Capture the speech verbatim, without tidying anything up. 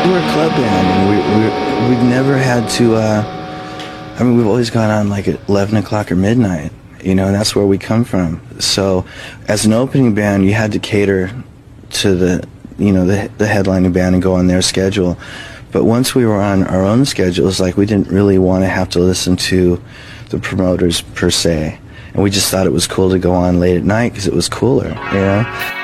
We're a club band, and we, we, we've never had to, uh, I mean, we've always gone on like at eleven o'clock or midnight, you know, and that's where we come from. So as an opening band, you had to cater to the, you know, the, the headlining band and go on their schedule. But once we were on our own schedules, like, we didn't really want to have to listen to the promoters per se. And we just thought it was cool to go on late at night because it was cooler, you know?